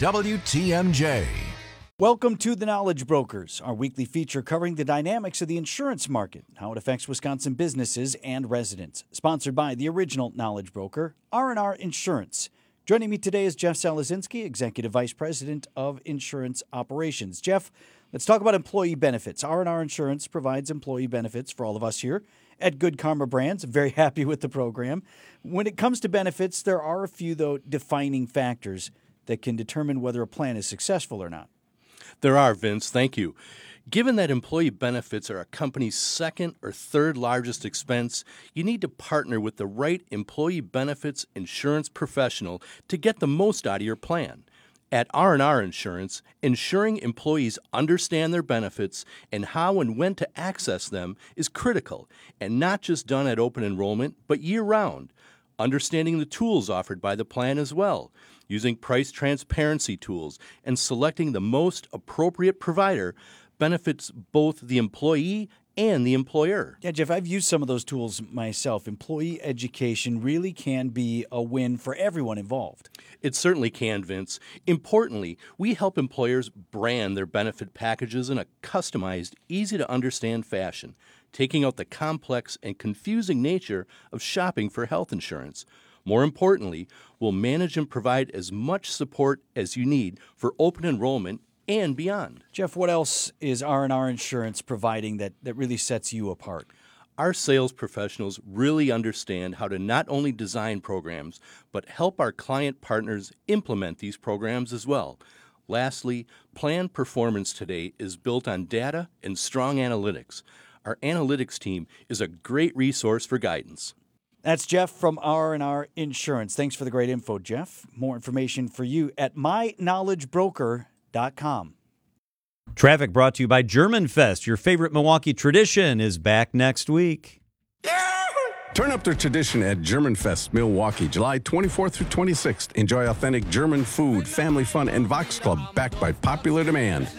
WTMJ. Welcome to The Knowledge Brokers, our weekly feature covering the dynamics of the insurance market, how it affects Wisconsin businesses and residents. Sponsored by the original Knowledge Broker, R&R Insurance. Joining me today is Jeff Salazinski, Executive Vice President of Insurance Operations. Jeff, let's talk about employee benefits. R&R Insurance provides employee benefits for all of us here at Good Karma Brands. I'm very happy with the program. When it comes to benefits, there are a few, though, defining factors that can determine whether a plan is successful or not. There are, Vince. Thank you. Given that employee benefits are a company's second or third largest expense, you need to partner with the right employee benefits insurance professional to get the most out of your plan. At R&R Insurance, ensuring employees understand their benefits and how and when to access them is critical, and not just done at open enrollment, but year-round. Understanding the tools offered by the plan as well, using price transparency tools, and selecting the most appropriate provider benefits both the employee and the employer. Yeah, Jeff, I've used some of those tools myself. Employee education really can be a win for everyone involved. It certainly can, Vince. Importantly, we help employers brand their benefit packages in a customized, easy-to-understand fashion, taking out the complex and confusing nature of shopping for health insurance. More importantly, we'll manage and provide as much support as you need for open enrollment and beyond. Jeff, what else is R&R Insurance providing that really sets you apart? Our sales professionals really understand how to not only design programs, but help our client partners implement these programs as well. Lastly, plan performance today is built on data and strong analytics. Our analytics team is a great resource for guidance. That's Jeff from R&R Insurance. Thanks for the great info, Jeff. More information for you at myknowledgebroker.com. Traffic brought to you by German Fest. Your favorite Milwaukee tradition is back next week. Turn up the tradition at German Fest, Milwaukee, July 24th through 26th. Enjoy authentic German food, family fun, and Vox Club backed by popular demand.